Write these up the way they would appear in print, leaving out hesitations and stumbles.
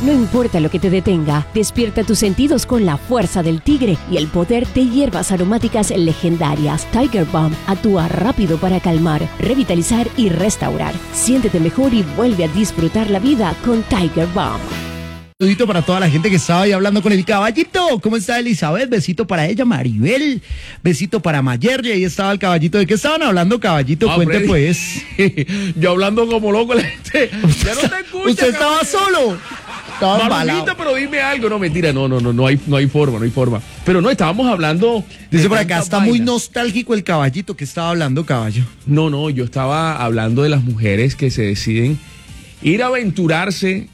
No importa lo que te detenga, despierta tus sentidos con la fuerza del tigre y el poder de hierbas aromáticas legendarias. Tiger Balm actúa rápido para calmar, revitalizar y restaurar. Siéntete mejor y vuelve a disfrutar la vida con Tiger Balm. Saludito para toda la gente que estaba ahí hablando con el caballito. ¿Cómo está Elizabeth? Besito para ella, Maribel. Besito para Mayer. Y ahí estaba el caballito. ¿De qué estaban hablando, caballito? Cuente, Freddy. pues. Yo hablando como loco, la gente. Ya no te escucha. Usted estaba solo. Estaba embalado. Marulita, pero dime algo. No, mentira, no hay forma. Pero no, estábamos hablando. Dice por acá, tantas está muy vainas. nostálgico el caballito. ¿Qué estaba hablando, caballo? No, yo estaba hablando de las mujeres que se deciden ir a aventurarse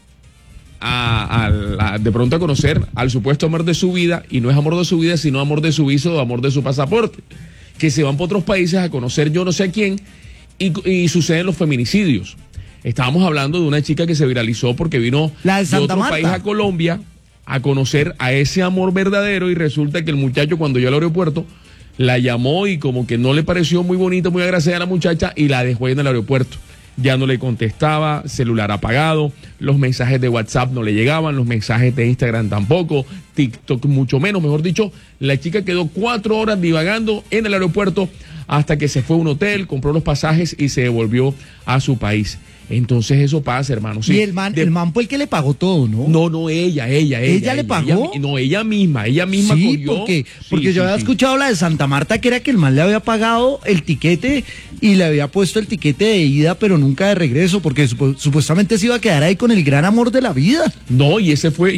de pronto a conocer al supuesto amor de su vida, y no es amor de su vida, sino amor de su viso o amor de su pasaporte, que se van por otros países a conocer yo no sé a quién, y suceden los feminicidios. Estábamos hablando de una chica que se viralizó porque vino La de Santa otro Marta. país a Colombia a conocer a ese amor verdadero, y resulta que el muchacho, cuando llegó al aeropuerto, la llamó y como que no le pareció muy bonita, muy agraciada a la muchacha, y la dejó ahí en el aeropuerto. Ya no le contestaba, celular apagado, los mensajes de WhatsApp no le llegaban, los mensajes de Instagram tampoco, TikTok mucho menos. Mejor dicho, la chica quedó 4 horas divagando en el aeropuerto hasta que se fue a un hotel, compró los pasajes y se devolvió a su país. Entonces eso pasa, hermano. Sí. Y el man fue el que le pagó todo, ¿no? No, ella. ¿Ella le pagó? Ella misma Sí, cogió. porque yo había escuchado la de Santa Marta, que era que el man le había pagado el tiquete y le había puesto el tiquete de ida, pero nunca de regreso, porque supuestamente se iba a quedar ahí con el gran amor de la vida. No, y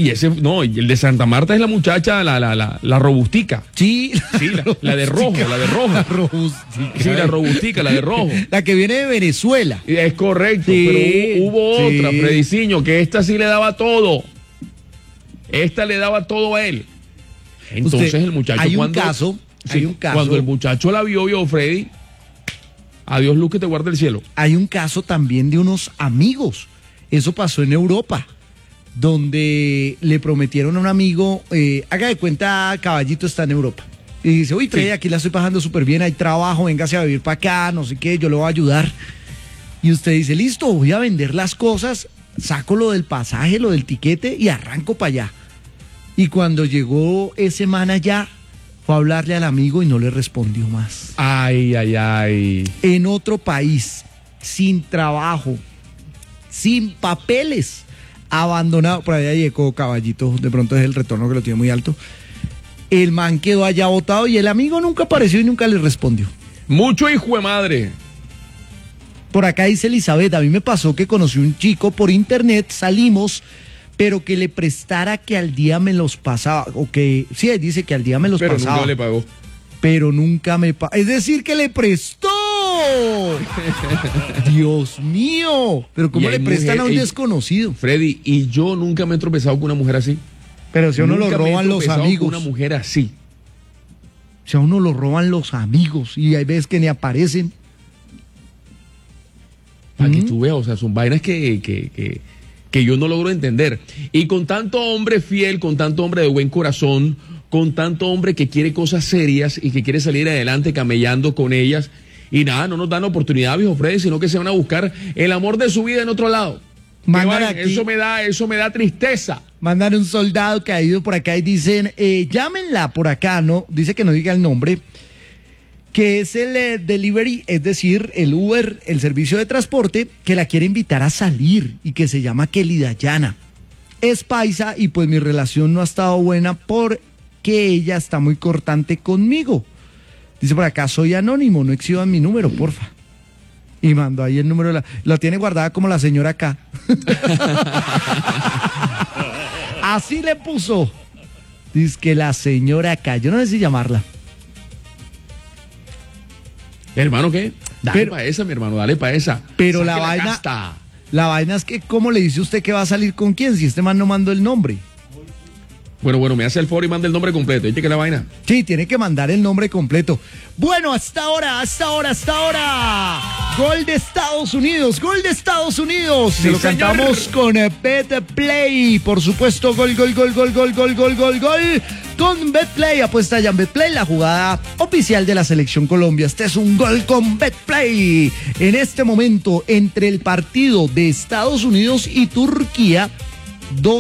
el de Santa Marta es la muchacha, la robustica. Sí, Sí, la de rojo, la de rojo. La robustica. Sí, la robustica, la de rojo. La que viene de Venezuela. Es correcto, Sí, pero hubo sí. otra, Frediciño, que esta sí le daba todo. Esta le daba todo a él. Entonces el muchacho hay un cuando... caso. Cuando el muchacho la vio, Freddy, adiós luz que te guarde el cielo. Hay un caso también de unos amigos. Eso pasó en Europa, donde le prometieron a un amigo, haga de cuenta, caballito está en Europa. Y dice, uy, Sí. aquí la estoy pasando súper bien, hay trabajo, véngase a vivir para acá, no sé qué, yo le voy a ayudar. Y usted dice, listo, voy a vender las cosas, saco lo del pasaje, lo del tiquete y arranco para allá. Y cuando llegó ese man allá, fue a hablarle al amigo y no le respondió más. Ay. En otro país, sin trabajo, sin papeles, abandonado. Por allá llegó caballito, de pronto es el retorno que lo tiene muy alto. El man quedó allá botado y el amigo nunca apareció y nunca le respondió. Mucho hijo de madre. Por acá dice Elizabeth, a mí me pasó que conocí un chico por internet, salimos, pero que le prestara que al día me los pasaba, o que, sí, dice que al día me los Pero pasaba. nunca le pagó. Pero nunca me pagó. Es decir, que le prestó. Dios mío. Pero ¿cómo Y hay le prestan a un mujer- desconocido? Freddy, y yo nunca me he tropezado con una mujer así. Pero si a uno lo Nunca me he roban los tropezado con amigos. una mujer así. Si a uno lo roban los amigos y hay veces que ni aparecen. Para que tú veas, o sea, son vainas que yo no logro entender. Y con tanto hombre fiel, con tanto hombre de buen corazón, con tanto hombre que quiere cosas serias y que quiere salir adelante camellando con ellas, y nada, no nos dan oportunidad, viejo Freddy, sino que se van a buscar el amor de su vida en otro lado. Qué Mandan vaina, aquí- eso me da tristeza. Mandan un soldado caído por acá y dicen, llámenla por acá, ¿no? Dice que no diga el nombre, que es el delivery, es decir, el Uber, el servicio de transporte, que la quiere invitar a salir y que se llama Kelly Dayana. Es paisa y pues mi relación no ha estado buena porque ella está muy cortante conmigo. Dice por acá, soy anónimo, no exhiban mi número, porfa. Y mandó ahí el número, la tiene guardada como la señora acá. Así le puso. Dice que la señora acá, yo no sé si llamarla. Hermano, ¿qué? Dale Pero- para esa, mi hermano, dale para esa. Pero Saque la vaina- casta. La vaina es que, ¿cómo le dice usted que va a salir con quién si este man no mandó el nombre? Bueno, me hace el favor y manda el nombre completo. ¿Viste que la vaina? Sí, tiene que mandar el nombre completo. Bueno, hasta ahora. Gol de Estados Unidos. Se lo señor. cantamos con BetPlay. Por supuesto, gol. Con BetPlay. Apuesta ya en BetPlay, la jugada oficial de la Selección Colombia. Este es un gol con BetPlay. En este momento, entre el partido de Estados Unidos y Turquía,